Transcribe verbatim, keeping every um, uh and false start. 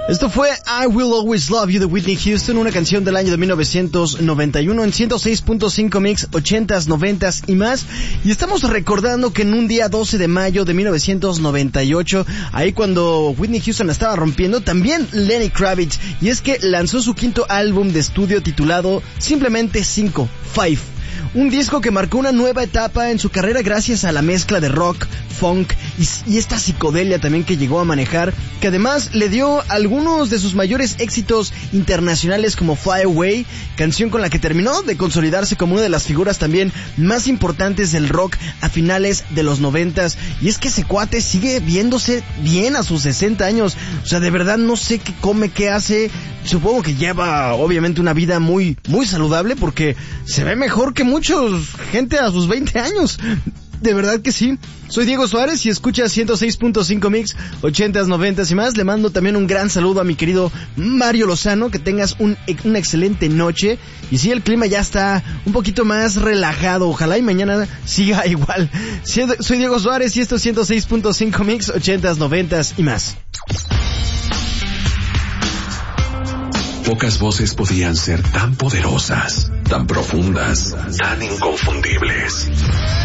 Esto fue I Will Always Love You de Whitney Houston, una canción del año de mil novecientos noventa y uno en ciento seis punto cinco Mix, ochentas, noventas y más. Y estamos recordando que en un día doce de mayo de mil novecientos noventa y ocho, ahí cuando Whitney Houston la estaba rompiendo, también Lenny Kravitz, y es que lanzó su quinto álbum de estudio titulado simplemente cinco, Five. Un disco que marcó una nueva etapa en su carrera gracias a la mezcla de rock, funk y, y esta psicodelia también que llegó a manejar, que además le dio algunos de sus mayores éxitos internacionales como Fly Away, canción con la que terminó de consolidarse como una de las figuras también más importantes del rock a finales de los noventas. Y es que ese cuate sigue viéndose bien a sus sesenta años, o sea, de verdad no sé qué come, qué hace. Supongo que lleva obviamente una vida muy muy saludable porque se ve mejor que muchos gente a sus veinte años. De verdad que sí. Soy Diego Suárez y escucha ciento seis punto cinco Mix, ochentas, noventas y más. Le mando también un gran saludo a mi querido Mario Lozano. Que tengas un, una excelente noche. Y sí, el clima ya está un poquito más relajado. Ojalá y mañana siga igual. Soy Diego Suárez y esto es ciento seis punto cinco Mix, ochentas, noventas y más. Pocas voces podían ser tan poderosas, tan profundas, tan inconfundibles.